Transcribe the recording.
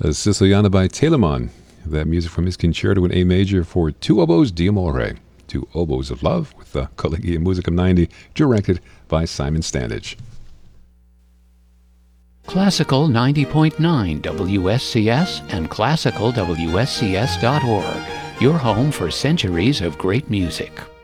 Siciliana by Telemann. That music from his Concerto in A major for two oboes d'amore, two oboes of love, with the Collegium Musicum 90, directed by Simon Standage. Classical 90.9 WSCS and classicalwscs.org, your home for centuries of great music.